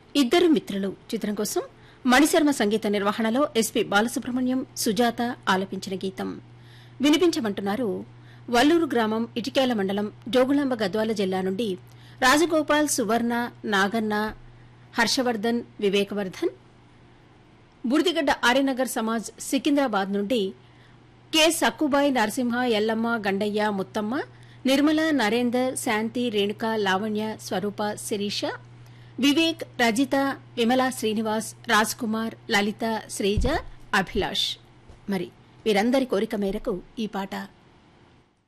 ఇద్దరు మిత్రులు చిత్రం కోసం మణిశర్మ సంగీత నిర్వహణలో ఎస్పీ బాలసుబ్రహ్మణ్యం సుజాత ఆలపించిన గీతం వినిపించమంటున్నారు. వల్లూరు గ్రామం ఇటికేల మండలం జోగులాంబ గద్వాల జిల్లా నుండి రాజగోపాల్, సువర్ణ, నాగన్న, హర్షవర్ధన్, వివేకవర్ధన్. బుర్దిగడ్డ ఆర్యనగర్ సమాజ్ సికింద్రాబాద్ నుండి కె సక్కుబాయి, నరసింహ, ఎల్లమ్మ, గండయ్య, ముత్తమ్మ, నిర్మల, నరేందర్, శాంతి, రేణుక, లావణ్య, స్వరూప, శిరీష, వివేక్, రజిత, విమల, శ్రీనివాస్, రాజ్ కుమార్, లలిత, శ్రీజ, అభిలాష్. మరి వీరందరి కోరిక మేరకు ఈ పాట